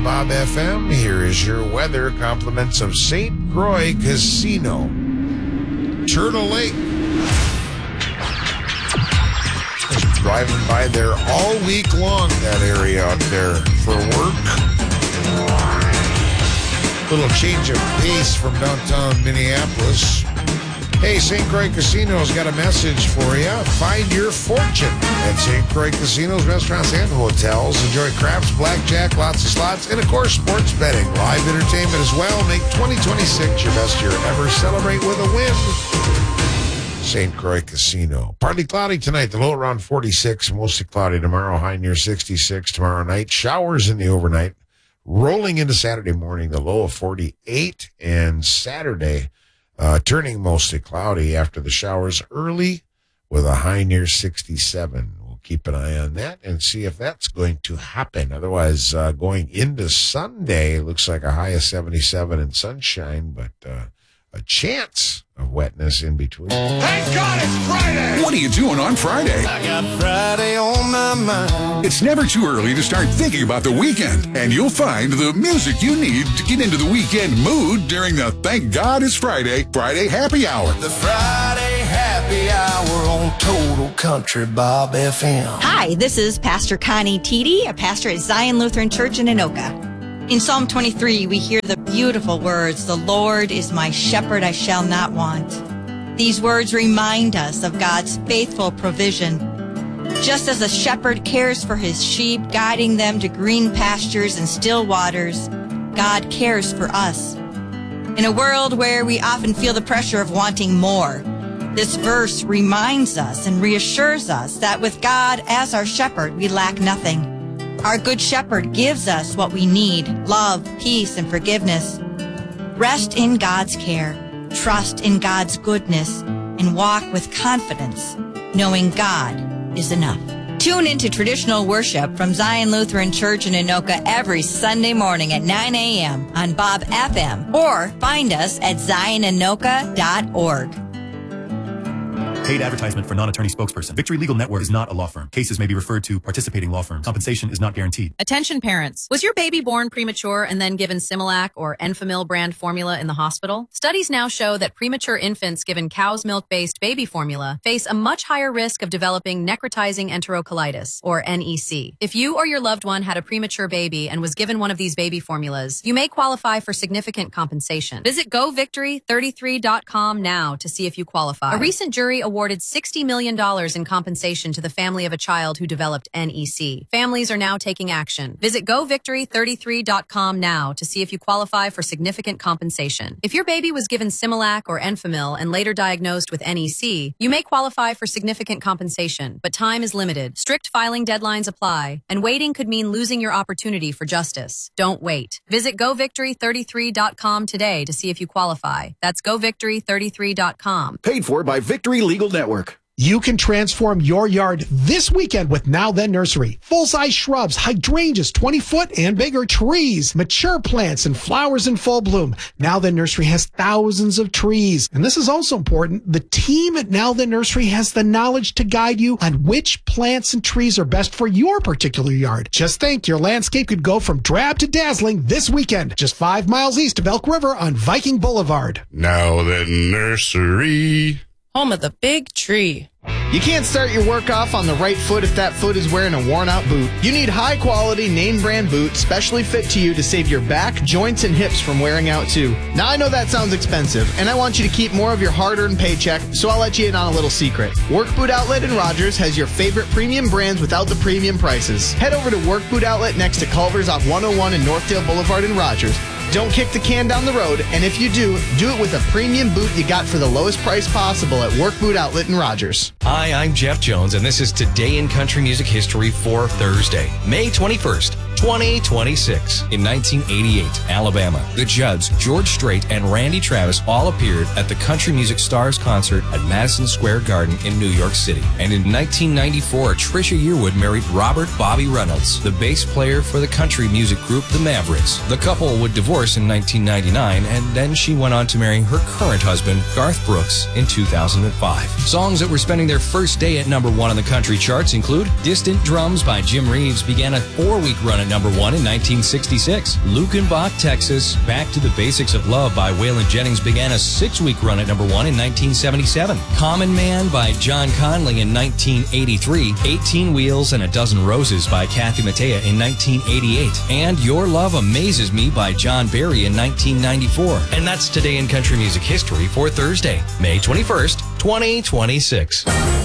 Bob FM. Here is your weather. Compliments of St. Croix Casino. Turtle Lake. Just driving by there all week long, that area out there for work. Little change of pace from downtown Minneapolis. Hey, St. Croix Casino's got a message for you. Find your fortune at St. Croix Casino's restaurants and hotels. Enjoy craps, blackjack, lots of slots, and, of course, sports betting. Live entertainment as well. Make 2026 your best year ever. Celebrate with a win. St. Croix Casino. Partly cloudy tonight. The low around 46. Mostly cloudy tomorrow. High near 66 tomorrow night. Showers in the overnight. Rolling into Saturday morning. The low of 48. And Saturday, turning mostly cloudy after the showers early with a high near 67. We'll keep an eye on that and see if that's going to happen. Otherwise, going into Sunday, looks like a high of 77 and sunshine, but a chance of wetness in between. Thank God it's Friday! What are you doing on Friday? I got Friday on my mind. It's never too early to start thinking about the weekend, and you'll find the music you need to get into the weekend mood during the Thank God It's Friday Happy Hour. The Friday Happy Hour on Total Country Bob FM. Hi, this is Pastor Connie Teedy, a pastor at Zion Lutheran Church in Anoka. In Psalm 23, we hear the beautiful words, "The Lord is my shepherd, I shall not want." These words remind us of God's faithful provision. Just as a shepherd cares for his sheep, guiding them to green pastures and still waters, God cares for us. In a world where we often feel the pressure of wanting more, this verse reminds us and reassures us that with God as our shepherd, we lack nothing. Our good shepherd gives us what we need: love, peace, and forgiveness. Rest in God's care, trust in God's goodness, and walk with confidence, knowing God is enough. Tune into traditional worship from Zion Lutheran Church in Anoka every Sunday morning at 9 a.m. on Bob FM, or find us at zionanoka.org. Paid advertisement for non-attorney spokesperson. Victory Legal Network is not a law firm. Cases may be referred to participating law firms. Compensation is not guaranteed. Attention parents. Was your baby born premature and then given Similac or Enfamil brand formula in the hospital? Studies now show that premature infants given cow's milk-based baby formula face a much higher risk of developing necrotizing enterocolitis, or NEC. If you or your loved one had a premature baby and was given one of these baby formulas, you may qualify for significant compensation. Visit govictory33.com now to see if you qualify. A recent jury awarded $60 million in compensation to the family of a child who developed NEC. Families are now taking action. Visit govictory33.com now to see if you qualify for significant compensation. If your baby was given Similac or Enfamil and later diagnosed with NEC, you may qualify for significant compensation, but time is limited. Strict filing deadlines apply, and waiting could mean losing your opportunity for justice. Don't wait. Visit govictory33.com today to see if you qualify. That's govictory33.com. Paid for by Victory Legal Network. You can transform your yard this weekend with Now Then Nursery. Full-size shrubs, hydrangeas, 20-foot and bigger trees, mature plants, and flowers in full bloom. Now Then Nursery has thousands of trees. And this is also important. The team at Now Then Nursery has the knowledge to guide you on which plants and trees are best for your particular yard. Just think, your landscape could go from drab to dazzling this weekend, just 5 miles east of Elk River on Viking Boulevard. Now Then Nursery. Home of the big tree. You can't start your work off on the right foot if that foot is wearing a worn-out boot. You need high-quality, name-brand boots specially fit to you to save your back, joints, and hips from wearing out, too. Now, I know that sounds expensive, and I want you to keep more of your hard-earned paycheck, so I'll let you in on a little secret. Work Boot Outlet in Rogers has your favorite premium brands without the premium prices. Head over to Work Boot Outlet next to Culver's off 101 and Northdale Boulevard in Rogers. Don't kick the can down the road, and if you do it with a premium boot you got for the lowest price possible at Work Boot Outlet in Rogers. Hi, I'm Jeff Jones, and this is Today in Country Music History for Thursday, May 21st. 2026. In 1988, Alabama, the Judds, George Strait, and Randy Travis all appeared at the Country Music Stars concert at Madison Square Garden in New York City. And in 1994, Trisha Yearwood married Robert Bobby Reynolds, the bass player for the country music group The Mavericks. The couple would divorce in 1999, and then she went on to marry her current husband, Garth Brooks, in 2005. Songs that were spending their first day at #1 on the country charts include Distant Drums by Jim Reeves began a 4-week run at number 1 in 1966. Lukenbach, Texas, Back to the Basics of Love by Waylon Jennings began a 6-week run at number 1 in 1977. Common Man by John Conley in 1983. 18 Wheels and a Dozen Roses by Kathy Mattea in 1988. And Your Love Amazes Me by John Barry in 1994. And that's Today in Country Music History for Thursday, May 21st, 2026.